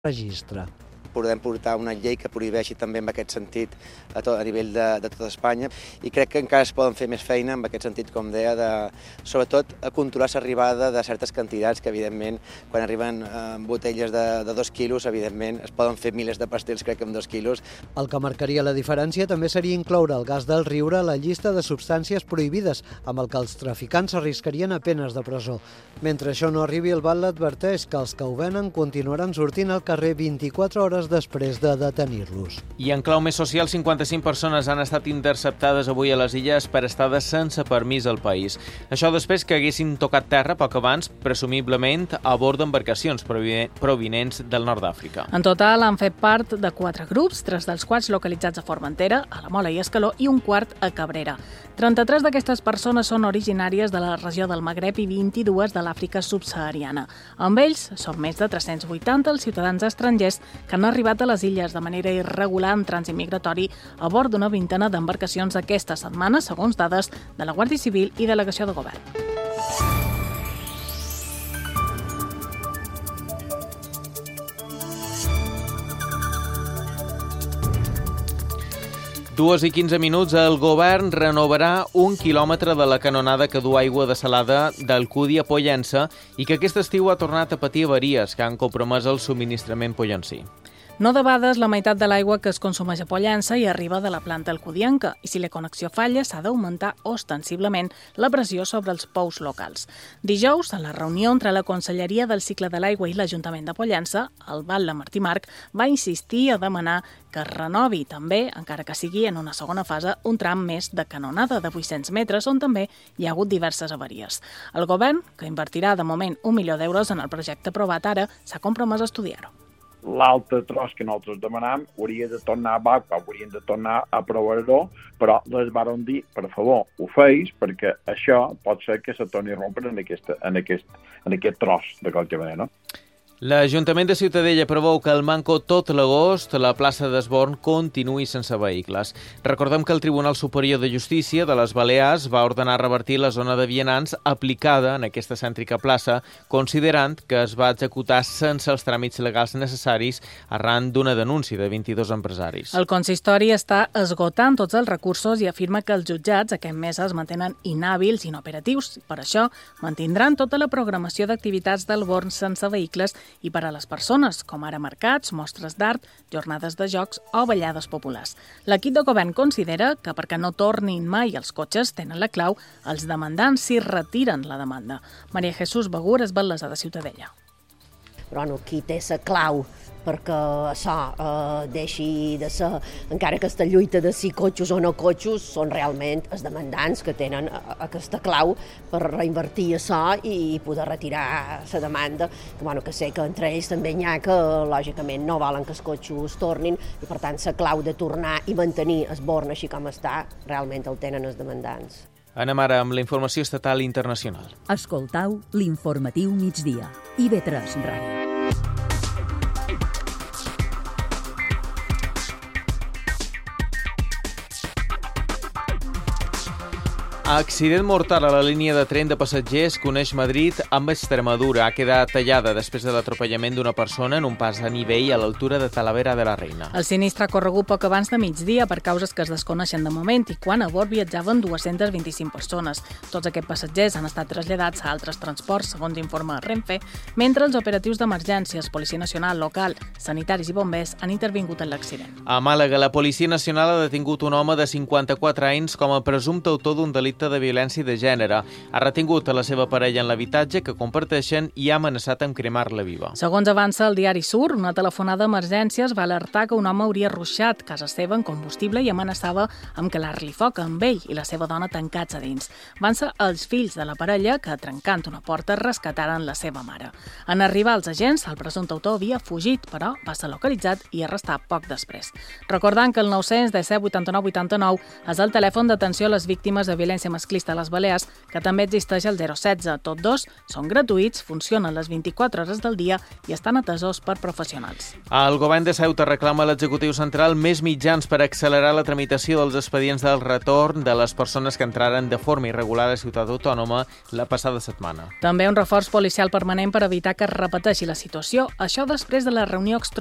registre. Podem portar una llei que prohibeixi també en aquest sentit a nivell de tot Espanya i crec que encara es poden fer més feina en aquest sentit, com deia, sobretot a controlar l'arribada de certes quantitats que, evidentment, quan arriben botelles de 2 quilos, evidentment, es poden fer milers de pastels, crec que amb 2 quilos. El que marcaria la diferència també seria incloure el gas del riure a la llista de substàncies prohibides, amb el que els traficants arriscarien a penes de presó. Mentre això no arribi, el BAT adverteix que els que ho venen continuaran sortint al carrer 24 hores després de detenir-los. I en clau més social, 55 persones han estat interceptades avui a les Illes per estades sense permís al país. Això després que haguessin tocat terra poc abans, presumiblement a bord d'embarcacions provinents del nord d'Àfrica. En total han fet part de 4 grups, 3 dels quals localitzats a Formentera, a la Mola i Escaló, i un quart a Cabrera. 33 d'aquestes persones són originàries de la regió del Magreb i 22 de l'Àfrica subsahariana. Amb ells són més de 380 els ciutadans estrangers que han arribat a les illes de manera irregular en trànsit migratori a bord d'una vintena d'embarcacions aquesta setmana, segons dades de la Guàrdia Civil i Delegació de Govern. Dues i 15 minuts, el govern renovarà 1 quilòmetre de la canonada que du aigua dessalada d'Alcúdia a Pollença i que aquest estiu ha tornat a patir avaries que han compromès el subministrament pollencí. No debades, la meitat de l'aigua que es consumeix a Pollença i arriba de la planta alcudianca i si la connexió falla s'ha d'augmentar ostensiblement la pressió sobre els pous locals. Dijous, a la reunió entre la Conselleria del Cicle de l'Aigua i l'Ajuntament de Pollença, el batlle Martí Marc va insistir a demanar que es renovi també, encara que sigui en una segona fase, un tram més de canonada de 800 metres on també hi ha hagut diverses avaries. El govern, que invertirà de moment 1 milió d'euros en el projecte aprovat ara, s'ha compromès a estudiar-ho. L'altre tros que nosaltres demanam hauria de tornar a BAC, haurien de tornar a provar-lo, però les varen dir, per favor, ho feis, perquè això pot ser que se torni a rompre en aquest tros de qualque manera, no? L'Ajuntament de Ciutadella preveu que al Manco tot l'agost la plaça d'Esborn continuï sense vehicles. Recordem que el Tribunal Superior de Justícia de les Balears va ordenar revertir la zona de vianants aplicada en aquesta cèntrica plaça, considerant que es va executar sense els tràmits legals necessaris arran d'una denúncia de 22 empresaris. El consistori està esgotant tots els recursos i afirma que els jutjats aquest mes es mantenen inhàbils i inoperatius. Per això mantindran tota la programació d'activitats del Born sense vehicles i per a les persones, com ara mercats, mostres d'art, jornades de jocs o ballades populars. L'equip de govern considera que perquè no tornin mai els cotxes tenen la clau els demandants si retiren la demanda. Maria Jesús Begur és batlessa de Ciutadella. Però no, qui té la clau perquè això deixi de ser, encara aquesta lluita de si cotxos o no cotxos, són realment els demandants que tenen aquesta clau per reinvertir això i poder retirar la demanda, que sé que entre ells també n'hi ha que lògicament no volen que els cotxos tornin i per tant la clau de tornar i mantenir el Born així com està realment el tenen els demandants. Anem ara amb la informació estatal i internacional. Escoltau l'informatiu migdia. IB3 Ràdio. Accident mortal a la línia de tren de passatgers que uneix Madrid amb Extremadura. Ha quedat tallada després de l'atropellament d'una persona en un pas a nivell a l'altura de Talavera de la Reina. El sinistre ha corregut poc abans de migdia per causes que es desconeixen de moment i quan a bord viatjaven 225 persones. Tots aquests passatgers han estat traslladats a altres transports, segons informa Renfe, mentre els operatius d'emergències, Policia Nacional, local, sanitaris i bombers han intervingut en l'accident. A Màlaga, la Policia Nacional ha detingut un home de 54 anys com a presumpte autor d'un delicte de violència de gènere. Ha retingut a la seva parella en l'habitatge que comparteixen i ha amenaçat amb cremar-la viva. Segons avança el diari Sur, una telefonada d'emergències va alertar que un home hauria ruixat casa seva en combustible i amenaçava amb calar-li foc amb ell i la seva dona tancats a dins. Van ser els fills de la parella que, trencant una porta, rescataren la seva mare. En arribar els agents, el presumpte autor havia fugit, però va ser localitzat i arrestat poc després. Recordant que el 900 17 89 89 és el telèfon d'atenció a les víctimes de violència masclista a les Balears, que també existeix el 016. Tots dos són gratuïts, funcionen les 24 hores del dia i estan atesos per professionals. El govern de Ceuta reclama a l'executiu central més mitjans per accelerar la tramitació dels expedients del retorn de les persones que entraren de forma irregular a la ciutat autònoma la passada setmana. També un reforç policial permanent per evitar que es repeteixi la situació, això després de la reunió